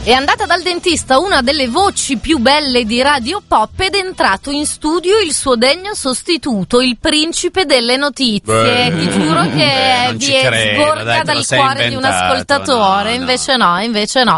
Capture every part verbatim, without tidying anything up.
È andata dal dentista una delle voci più belle di Radio Pop ed è entrato in studio il suo degno sostituto, il principe delle notizie. Beh, ti giuro che beh, vi sgorga dal cuore di un ascoltatore, no, invece no, no invece no.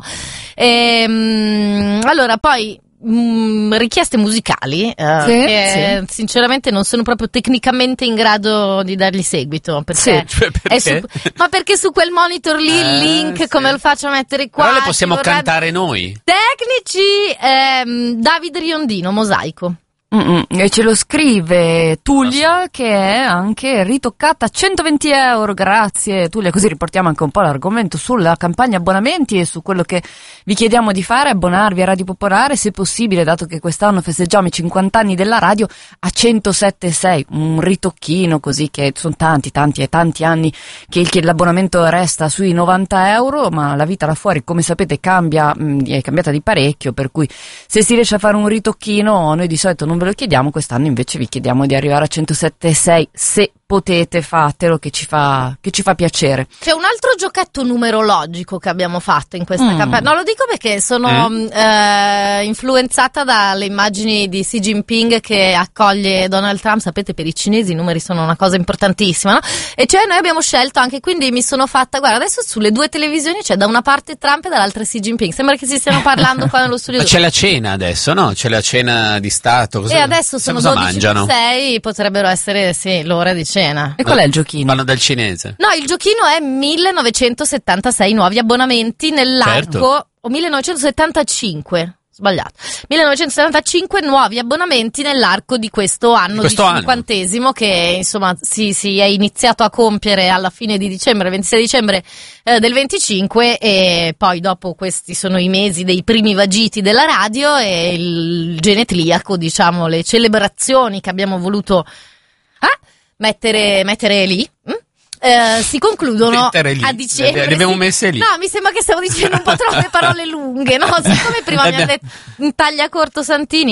Ehm, allora poi Mm, richieste musicali eh, sì, che sì. sinceramente non sono proprio tecnicamente in grado di dargli seguito perché, sì, cioè perché? È su, ma perché su quel monitor lì il eh, link sì. come lo faccio a mettere qua? Però le possiamo vorrei... cantare noi. Tecnici ehm, Davide Riondino, Mosaico. Mm-mm. E ce lo scrive Tullia, che è anche ritoccata a centoventi euro. Grazie Tullia, così riportiamo anche un po' l'argomento sulla campagna abbonamenti e su quello che vi chiediamo di fare: abbonarvi a Radio Popolare, se possibile, dato che quest'anno festeggiamo i cinquanta anni della radio, a centosette virgola sei, un ritocchino così, che sono tanti tanti e tanti anni che, che l'abbonamento resta sui novanta euro, ma la vita là fuori, come sapete, cambia, mh, è cambiata di parecchio, per cui se si riesce a fare un ritocchino, noi di solito non ve lo chiediamo, quest'anno invece vi chiediamo di arrivare a centosette virgola sei, se potete fatelo, che ci fa che ci fa piacere. C'è un altro giochetto numerologico che abbiamo fatto in questa mm. campagna. No, lo dico perché sono mm. eh, influenzata dalle immagini di Xi Jinping che accoglie Donald Trump. Sapete, per i cinesi i numeri sono una cosa importantissima, no? E cioè noi abbiamo scelto anche, quindi mi sono fatta, guarda, adesso sulle due televisioni c'è da una parte Trump e dall'altra Xi Jinping. Sembra che si stiano parlando qua nello studio. Ma c'è la cena adesso, no? C'è la cena di Stato. Cosa, e adesso sono dodici e sei, potrebbero essere, sì, l'ora di cena. E qual è il giochino? Vanno dal cinese. No, il giochino è millenovecentosettantasei nuovi abbonamenti nell'arco, certo. o millenovecentosettantacinque, sbagliato, millenovecentosettantacinque nuovi abbonamenti nell'arco di questo anno, questo di anno. cinquantesimo, che insomma si, si è iniziato a compiere alla fine di dicembre, ventisei dicembre eh, del venticinque, e poi dopo questi sono i mesi dei primi vagiti della radio e il genetriaco, diciamo, le celebrazioni che abbiamo voluto ah, mettere, mettere lì. Hm? Eh, si concludono a dicembre. Le abbiamo messe lì. No, mi sembra che stiamo dicendo un po' troppe parole lunghe, no? Siccome prima mi ha detto un taglia corto Santini,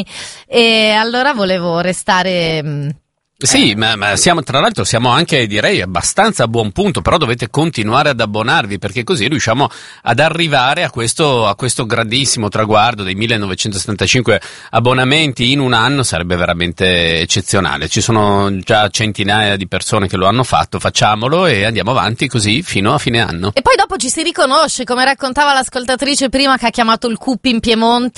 e allora volevo restare. Mh, Sì, eh. ma, ma siamo, tra l'altro siamo anche, direi, abbastanza a buon punto, però dovete continuare ad abbonarvi, perché così riusciamo ad arrivare a questo, a questo grandissimo traguardo dei millenovecentosettantacinque abbonamenti in un anno. Sarebbe veramente eccezionale. Ci sono già centinaia di persone che lo hanno fatto, facciamolo e andiamo avanti così fino a fine anno. E poi dopo ci si riconosce, come raccontava l'ascoltatrice prima che ha chiamato il C U P in Piemonte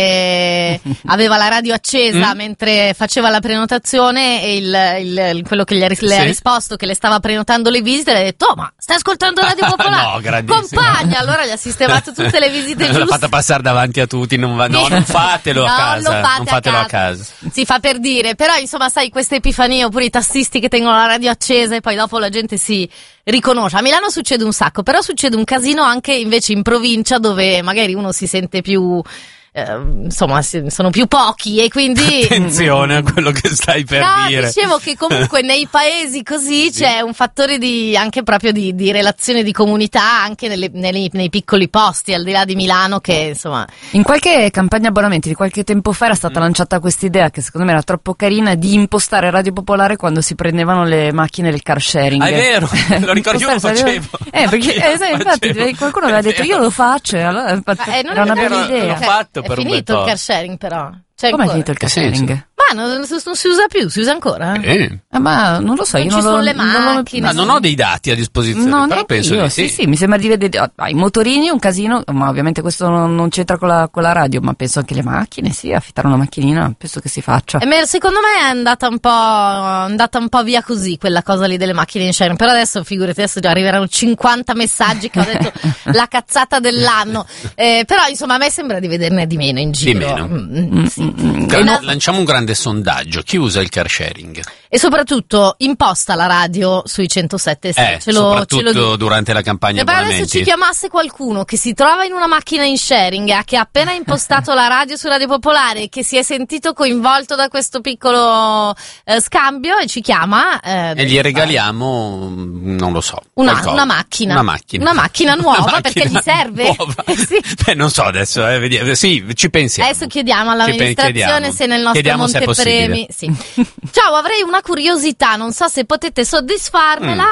e aveva la radio accesa mm. mentre faceva la prenotazione, e il Il, il, quello che gli ha, le sì. ha risposto che le stava prenotando le visite, le ha detto: oh, ma stai ascoltando Radio Popolare? No, grandissimo. Compagna, allora gli ha sistemato tutte le visite giuste. L'ha fatta passare davanti a tutti. Non va, no, non fatelo no, a casa. Fate non fatelo a casa. a casa. Si fa per dire, però insomma, sai, queste epifanie, oppure i tassisti che tengono la radio accesa e poi dopo la gente si riconosce. A Milano succede un sacco, però succede un casino anche invece in provincia, dove magari uno si sente più. Uh, insomma, sono più pochi, e quindi attenzione a quello che stai per no, dire. Dicevo che comunque nei paesi così sì. c'è un fattore di anche proprio di, di relazione di comunità, anche nelle, nelle, nei piccoli posti al di là di Milano, che insomma. In qualche campagna abbonamenti di qualche tempo fa era stata mm. lanciata quest'idea, che secondo me era troppo carina, di impostare Radio Popolare quando si prendevano le macchine del car sharing. Ah, è vero, lo ricordo, io lo facevo. Eh, perché eh, sai, infatti qualcuno aveva detto io lo faccio, e allora infatti, eh, non era una bella vero, idea. L'ho fatto è per finito un il car sharing, però. Cioè, come è finito il car sharing? Ma non, non si usa più, si usa ancora? Eh. Ah, ma non lo so, non io ci non sono lo, le non macchine. Ma non ho dei dati a disposizione, no, però penso io, di sì. sì. Sì, mi sembra di vedere ah, i motorini, un casino, ma ovviamente questo non, non c'entra con la, con la radio, ma penso anche le macchine, sì, affittare una macchinina, penso che si faccia. E me, secondo me è andata un po' andata un po' via così quella cosa lì delle macchine in sharing, però adesso figurati, adesso già arriveranno cinquanta messaggi che ho detto la cazzata dell'anno, eh, però insomma a me sembra di vederne di meno in giro. Di meno. Mm, sì. mm, Gran, no. Lanciamo un grande sondaggio: chi usa il car sharing? E soprattutto imposta la radio sui centosette eh, ce lo, soprattutto ce lo durante la campagna e abbonamenti. Adesso ci chiamasse qualcuno che si trova in una macchina in sharing, eh, che ha appena impostato la radio su Radio Popolare, che si è sentito coinvolto da questo piccolo eh, scambio, e ci chiama eh, e gli regaliamo, non lo so, una, una macchina una macchina una macchina nuova, una macchina perché gli serve sì. Beh, non so adesso, eh, vediamo. Sì, ci pensiamo. Adesso chiediamo all'amministrazione chiediamo. se nel nostro chiediamo montepremi sì. Ciao, avrei una curiosità, non so se potete soddisfarmela. Mm.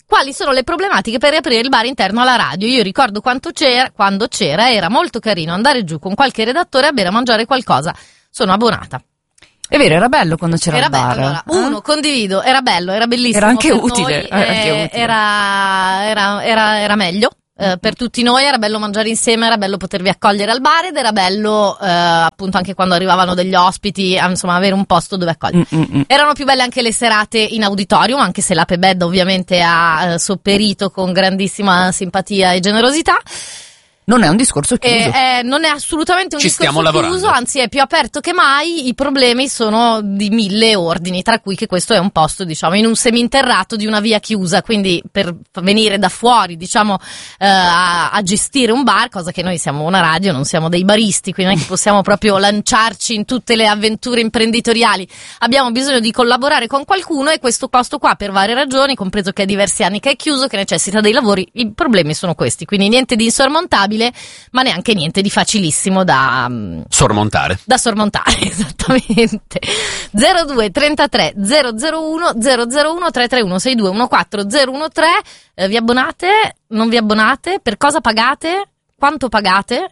quali sono le problematiche per riaprire il bar interno alla radio. Io ricordo quanto c'era, quando c'era, era molto carino andare giù con qualche redattore a bere, a mangiare qualcosa. Sono abbonata. È vero, era bello quando c'era Era il bar. bello, allora, eh? uno, condivido, era bello, era bellissimo. Era anche per utile, noi, era anche eh, utile. Era, era, era, era meglio. Uh, per tutti noi era bello mangiare insieme, era bello potervi accogliere al bar ed era bello uh, appunto anche quando arrivavano degli ospiti, insomma avere un posto dove accogliere. Mm-mm. Erano più belle anche le serate in auditorium, anche se l'Ape Bed ovviamente ha uh, sopperito con grandissima simpatia e generosità. Non è un discorso chiuso. Eh, eh, non è assolutamente un Ci discorso stiamo lavorando. chiuso, anzi è più aperto che mai. I problemi sono di mille ordini, tra cui che questo è un posto, diciamo, in un seminterrato di una via chiusa, quindi per venire da fuori, diciamo, eh, a, a gestire un bar, cosa che noi siamo una radio, non siamo dei baristi, quindi non è che possiamo proprio lanciarci in tutte le avventure imprenditoriali. Abbiamo bisogno di collaborare con qualcuno e questo posto qua, per varie ragioni, compreso che è diversi anni che è chiuso, che necessita dei lavori, i problemi sono questi, quindi niente di insormontabile, ma neanche niente di facilissimo da sormontare. Da sormontare, esattamente. zero due trentatré zero zero uno zero zero uno tre tre uno sei due uno quattro zero uno tre. Eh, vi abbonate? Non vi abbonate? Per cosa pagate? Quanto pagate?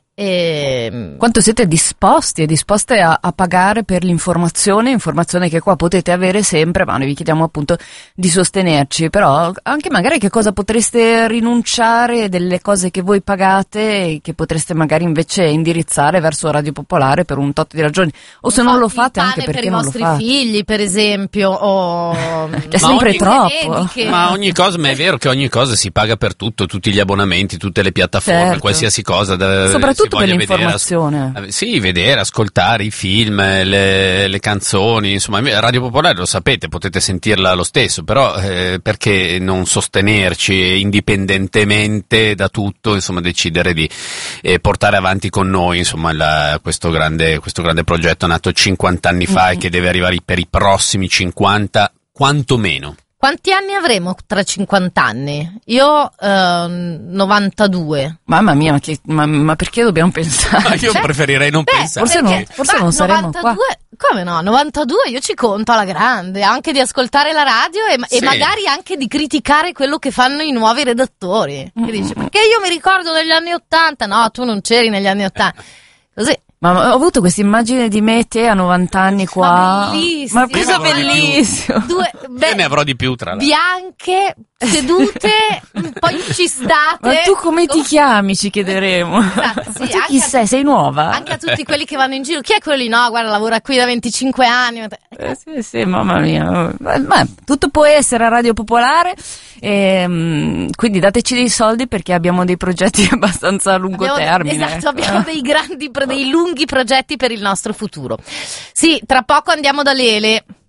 E... quanto siete disposti e disposte a, a pagare per l'informazione, informazione che qua potete avere sempre, ma noi vi chiediamo appunto di sostenerci, però anche magari che cosa potreste rinunciare delle cose che voi pagate e che potreste magari invece indirizzare verso Radio Popolare per un tot di ragioni, o se non lo fate anche perché per i non lo vostri fate. figli, per esempio, o È sempre ogni- troppo. Che- Ma ogni cosa, ma è vero che ogni cosa si paga per tutto, tutti gli abbonamenti, tutte le piattaforme, Certo. qualsiasi cosa. Da, Soprattutto si voglia per vedere, l'informazione. as- sì, vedere, ascoltare i film, le, le canzoni, insomma, Radio Popolare lo sapete, potete sentirla lo stesso, però eh, perché non sostenerci indipendentemente da tutto, insomma, decidere di eh, portare avanti con noi, insomma, la, questo grande questo grande progetto nato cinquanta anni fa Mm-hmm. e che deve arrivare per i prossimi cinquanta, quantomeno. Quanti anni avremo tra cinquanta anni? Io ehm, novantadue. Mamma mia, ma, che- ma- ma perché dobbiamo pensare? Io Cioè, preferirei non beh, pensare. forse perché- no, forse ma non saremo qua. novantadue, come no? novantadue io ci conto alla grande, anche di ascoltare la radio e, e Sì. magari anche di criticare quello che fanno i nuovi redattori. Che dice, perché io mi ricordo degli anni ottanta, no, tu non c'eri negli anni ottanta. Così. Ma ho avuto questa immagine di me e te a novanta anni qua. Ma bellissimo. Ma cosa Io ne avrò di più. bellissimo. Due, beh, Io ne avrò di più, tra l'altro. bianche, sedute, un po' incistate. Ma tu come ti chiami, ci chiederemo. Esatto, sì, Ma tu anche chi a- sei? Sei nuova? Anche a tutti quelli che vanno in giro. Chi è quello lì? No, guarda, lavora qui da venticinque anni. Eh, sì, sì, mamma mia. Ma, ma tutto può essere a Radio Popolare, ehm, quindi dateci dei soldi perché abbiamo dei progetti abbastanza a lungo Abbiamo- termine. Esatto, abbiamo dei grandi, pro- dei lunghi progetti per il nostro futuro. Sì, tra poco andiamo da Lele.